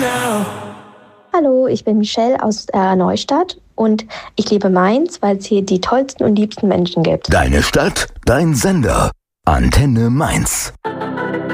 Hallo, ich bin Michelle aus Neustadt und ich liebe Mainz, weil es hier die tollsten und liebsten Menschen gibt. Deine Stadt, dein Sender. Antenne Mainz.